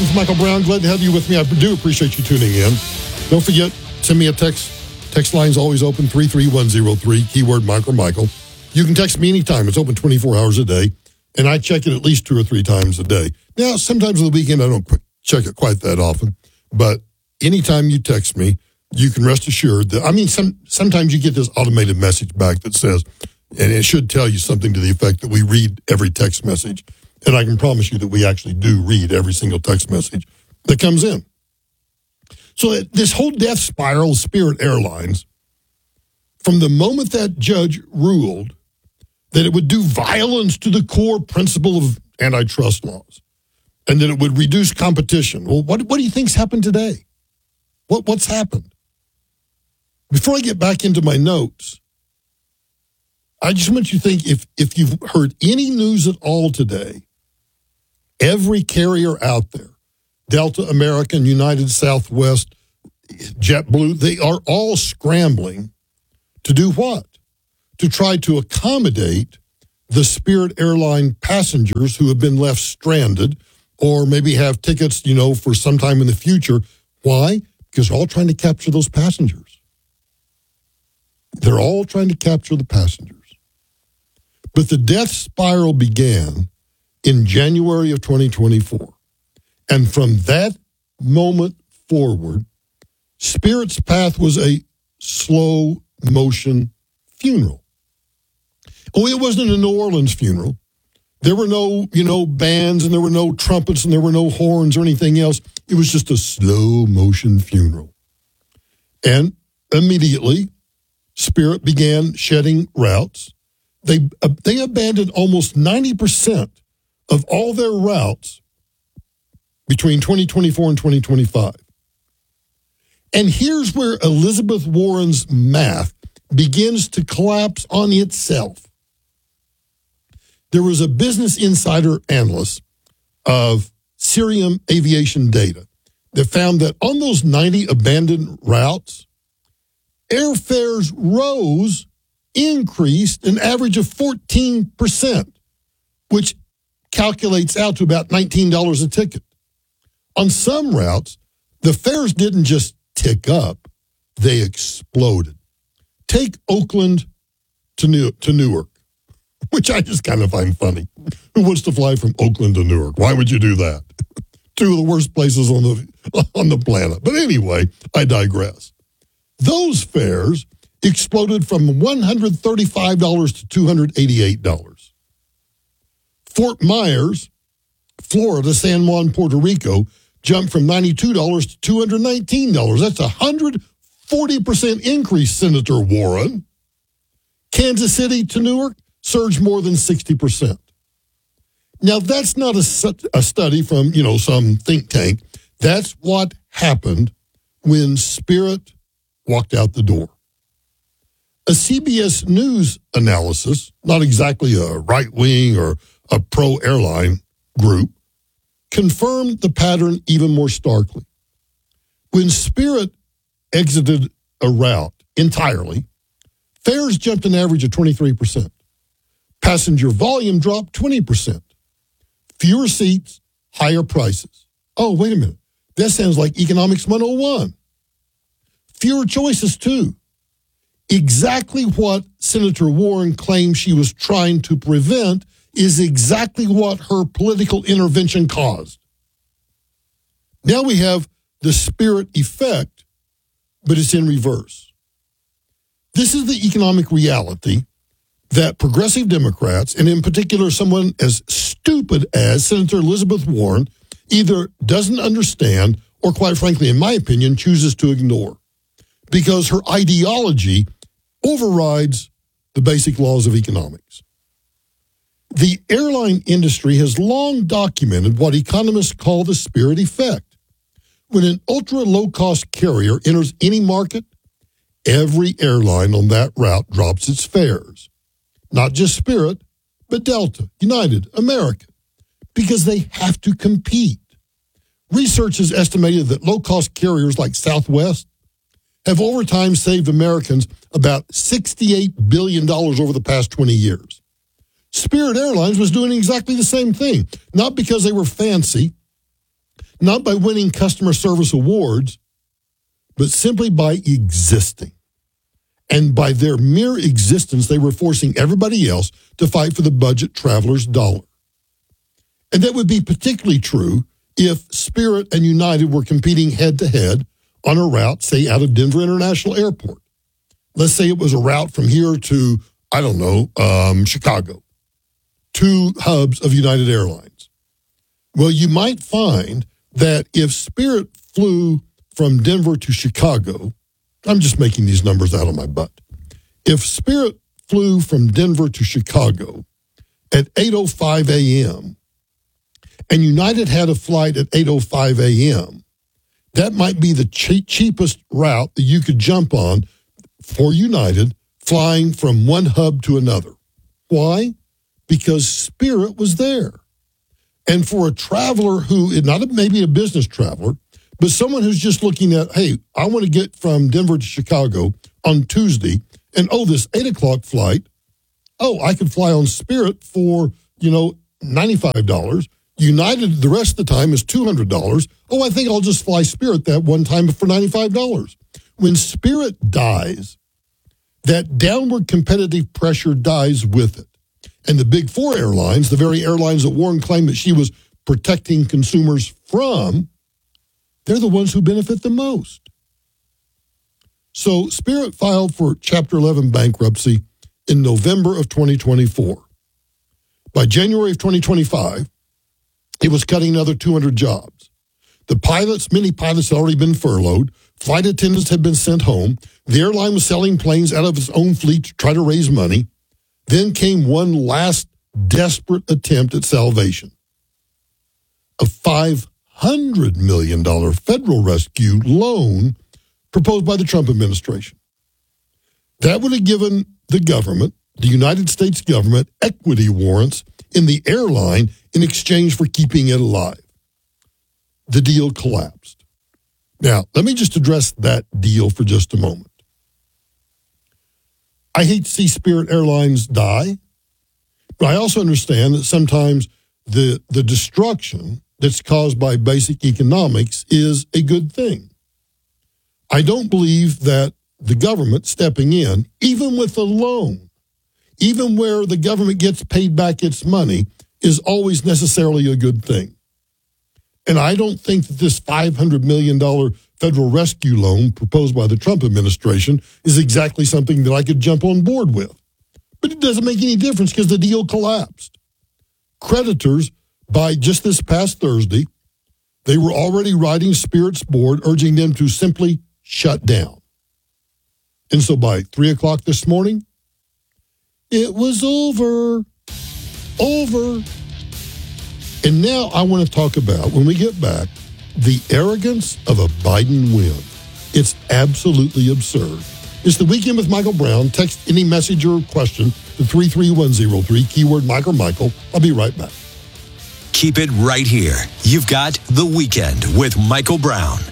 with Michael Brown. Glad to have you with me. I do appreciate you tuning in. Don't forget, send me a text. Text line's always open, 33103, keyword Mike or Michael. You can text me anytime. It's open 24 hours a day, and I check it at least 2 or 3 times a day. Now, sometimes on the weekend, I don't check it quite that often, but anytime you text me, you can rest assured that, sometimes you get this automated message back that says, and it should tell you something to the effect that we read every text message. And I can promise you that we actually do read every single text message that comes in. So this whole death spiral of Spirit Airlines, from the moment that judge ruled that it would do violence to the core principle of antitrust laws and that it would reduce competition. Well, what do you think's happened today? What's happened? Before I get back into my notes, I just want you to think, if you've heard any news at all today, every carrier out there, Delta, American, United, Southwest, JetBlue, they are all scrambling to do what? To try to accommodate the Spirit Airline passengers who have been left stranded or maybe have tickets, for some time in the future. Why? Because they're all trying to capture those passengers. They're all trying to capture the passengers. But the death spiral began in January of 2024. And from that moment forward, Spirit's path was a slow motion funeral. Oh, it wasn't a New Orleans funeral. There were no, bands, and there were no trumpets, and there were no horns or anything else. It was just a slow motion funeral. And immediately, Spirit began shedding routes. They abandoned almost 90% of all their routes between 2024 and 2025. And here's where Elizabeth Warren's math begins to collapse on itself. There was a Business Insider analyst of Cirium Aviation Data that found that on those 90 abandoned routes, airfares increased an average of 14%, which calculates out to about $19 a ticket. On some routes, the fares didn't just tick up, they exploded. Take Oakland to Newark, which I just kind of find funny. Who wants to fly from Oakland to Newark? Why would you do that? 2 of the worst places on the planet. But anyway, I digress. Those fares exploded from $135 to $288. Fort Myers, Florida, San Juan, Puerto Rico, jumped from $92 to $219. That's a 140% increase, Senator Warren. Kansas City to Newark surged more than 60%. Now, that's not a study from, some think tank. That's what happened when Spirit walked out the door. A CBS News analysis, not exactly a right-wing or a pro-airline group, confirmed the pattern even more starkly. When Spirit exited a route entirely, fares jumped an average of 23%. Passenger volume dropped 20%. Fewer seats, higher prices. Oh, wait a minute. That sounds like Economics 101. Fewer choices, too. Exactly what Senator Warren claimed she was trying to prevent is exactly what her political intervention caused. Now we have the Spirit effect, but it's in reverse. This is the economic reality that progressive Democrats, and in particular someone as stupid as Senator Elizabeth Warren, either doesn't understand or, quite frankly, in my opinion, chooses to ignore, because her ideology overrides the basic laws of economics. The airline industry has long documented what economists call the Spirit effect. When an ultra-low-cost carrier enters any market, every airline on that route drops its fares. Not just Spirit, but Delta, United, American, because they have to compete. Research has estimated that low-cost carriers like Southwest have over time saved Americans about $68 billion over the past 20 years. Spirit Airlines was doing exactly the same thing, not because they were fancy, not by winning customer service awards, but simply by existing. And by their mere existence, they were forcing everybody else to fight for the budget traveler's dollar. And that would be particularly true if Spirit and United were competing head-to-head on a route, say, out of Denver International Airport. Let's say it was a route from here to, I don't know, Chicago. 2 hubs of United Airlines. Well, you might find that if Spirit flew from Denver to Chicago, I'm just making these numbers out of my butt. If Spirit flew from Denver to Chicago at 8:05 a.m. and United had a flight at 8:05 a.m., that might be the cheapest route that you could jump on for United flying from one hub to another. Why? Because Spirit was there. And for a traveler who is not maybe a business traveler, but someone who's just looking at, hey, I want to get from Denver to Chicago on Tuesday, and this 8 o'clock flight, I could fly on Spirit for, $95. United the rest of the time is $200. I think I'll just fly Spirit that one time for $95. When Spirit dies, that downward competitive pressure dies with it. And the big 4 airlines, the very airlines that Warren claimed that she was protecting consumers from, they're the ones who benefit the most. So Spirit filed for Chapter 11 bankruptcy in November of 2024. By January of 2025, it was cutting another 200 jobs. Many pilots had already been furloughed. Flight attendants had been sent home. The airline was selling planes out of its own fleet to try to raise money. Then came one last desperate attempt at salvation. A $500 million federal rescue loan proposed by the Trump administration. That would have given the government, the United States government, equity warrants in the airline in exchange for keeping it alive. The deal collapsed. Now, let me just address that deal for just a moment. I hate to see Spirit Airlines die, but I also understand that sometimes the destruction that's caused by basic economics is a good thing. I don't believe that the government stepping in, even with a loan, even where the government gets paid back its money, is always necessarily a good thing. And I don't think that this $500 million federal rescue loan proposed by the Trump administration is exactly something that I could jump on board with. But it doesn't make any difference because the deal collapsed. Creditors, by just this past Thursday, they were already writing Spirit's board, urging them to simply shut down. And so by 3 o'clock this morning, it was over. And now I want to talk about, when we get back, the arrogance of a Biden win. It's absolutely absurd. It's the Weekend with Michael Brown. Text any message or question to 33103, keyword Mike or Michael. I'll be right back. Keep it right here. You've got The Weekend with Michael Brown